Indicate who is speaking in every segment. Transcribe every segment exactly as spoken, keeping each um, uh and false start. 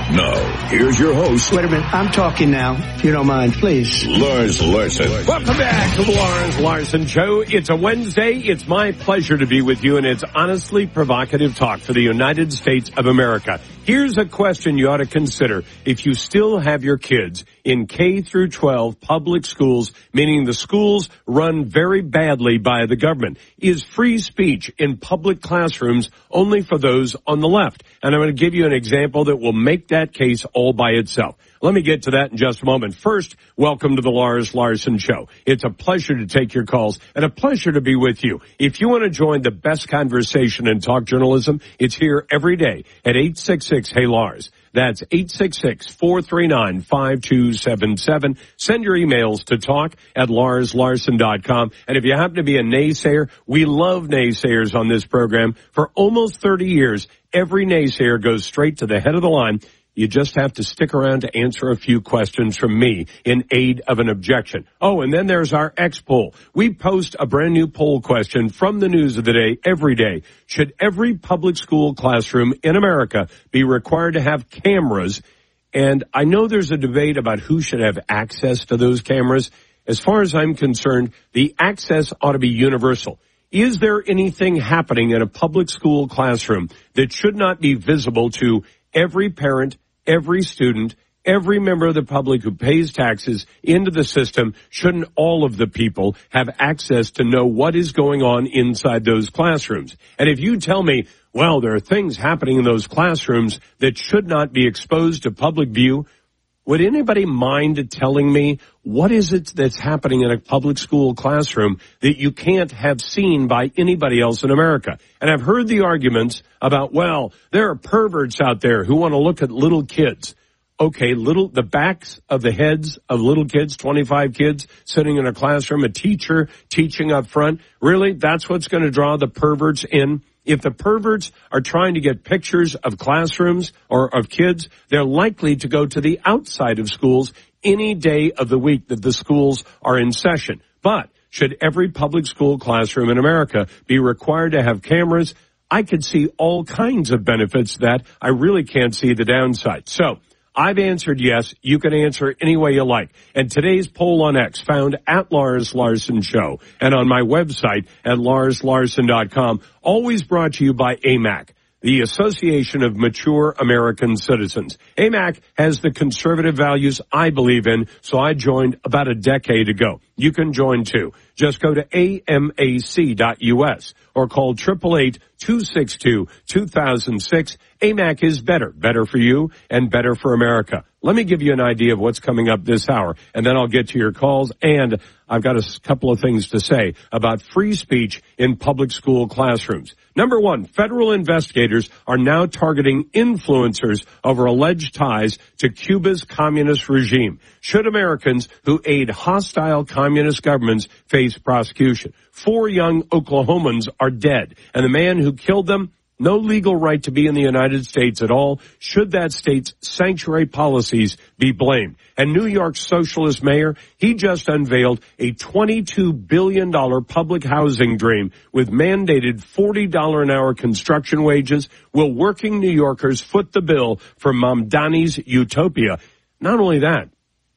Speaker 1: Now, here's your host.
Speaker 2: Wait a minute. I'm talking now, if you don't mind, please.
Speaker 1: Lars Larson.
Speaker 3: Welcome back to the Lars Larson Show. It's a Wednesday. It's my pleasure to be with you, and it's honestly provocative talk for the United States of America. Here's a question you ought to consider if you still have your kids in K through twelve public schools, meaning the schools run very badly by the government. Is free speech in public classrooms only for those on the left? And I'm going to give you an example that will make that case all by itself. Let me get to that in just a moment. First, welcome to the Lars Larson Show. It's a pleasure to take your calls and a pleasure to be with you. If you want to join the best conversation in talk journalism, it's here every day at eight six six, hey Lars. That's eight six six, four three nine, five two seven seven. Send your emails to talk at lars larson dot com. And if you happen to be a naysayer, we love naysayers on this program. For almost thirty years, every naysayer goes straight to the head of the line. You just have to stick around to answer a few questions from me in aid of an objection. Oh, and then there's our X poll. We post a brand new poll question from the news of the day every day. Should every public school classroom in America be required to have cameras? And I know there's a debate about who should have access to those cameras. As far as I'm concerned, the access ought to be universal. Is there anything happening in a public school classroom that should not be visible to every parent, every student, every member of the public who pays taxes into the system? Shouldn't all of the people have access to know what is going on inside those classrooms? And if you tell me, well, there are things happening in those classrooms that should not be exposed to public view, would anybody mind telling me what is it that's happening in a public school classroom that you can't have seen by anybody else in America? And I've heard the arguments about, well, there are perverts out there who want to look at little kids. Okay, little, the backs of the heads of little kids, twenty-five kids sitting in a classroom, a teacher teaching up front. Really? That's what's going to draw the perverts in? If the perverts are trying to get pictures of classrooms or of kids, they're likely to go to the outside of schools any day of the week that the schools are in session. But should every public school classroom in America be required to have cameras? I could see all kinds of benefits to that. I really can't see the downside. So I've answered yes. You can answer any way you like. And today's poll on X, found at Lars Larson Show and on my website at lars larson dot com, always brought to you by A M A C, the Association of Mature American Citizens. A M A C has the conservative values I believe in, so I joined about a decade ago. You can join too. Just go to A M A C dot U S or call eight eight eight, two six two, two thousand six. A M A C is better, better for you and better for America. Let me give you an idea of what's coming up this hour, and then I'll get to your calls. And I've got a couple of things to say about free speech in public school classrooms. Number one, federal investigators are now targeting influencers over alleged ties to Cuba's communist regime. Should Americans who aid hostile communist governments face prosecution? Four young Oklahomans are dead, and the man who killed them, no legal right to be in the United States at all. Should that state's sanctuary policies be blamed? And New York's socialist mayor, he just unveiled a twenty-two billion dollars public housing dream with mandated forty dollars an hour construction wages. Will working New Yorkers foot the bill for Mamdani's utopia? Not only that,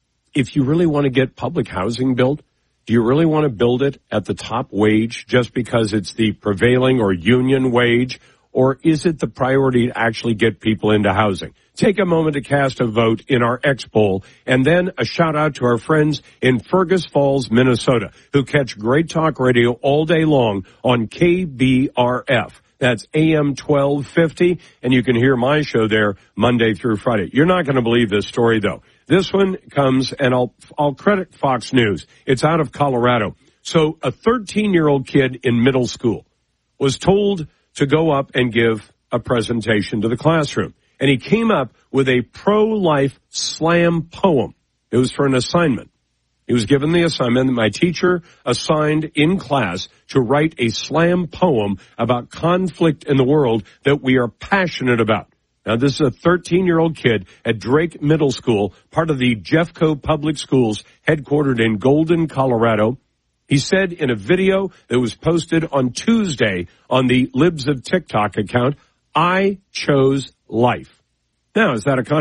Speaker 3: if you really want to get public housing built, do you really want to build it at the top wage just because it's the prevailing or union wage? Or is it the priority to actually get people into housing? Take a moment to cast a vote in our X poll, and then a shout out to our friends in Fergus Falls, Minnesota, who catch Great Talk Radio all day long on K B R F. That's A M twelve fifty, and you can hear my show there Monday through Friday. You're not going to believe this story, though. This one comes, and I'll, I'll credit Fox News. It's out of Colorado. So a thirteen-year-old kid in middle school was told to go up and give a presentation to the classroom. And he came up with a pro-life slam poem. It was for an assignment. He was given the assignment that my teacher assigned in class to write a slam poem about conflict in the world that we are passionate about. Now, this is a thirteen-year-old kid at Drake Middle School, part of the Jeffco Public Schools, headquartered in Golden, Colorado. He said in a video that was posted on Tuesday on the Libs of TikTok account, I chose life. Now, is that a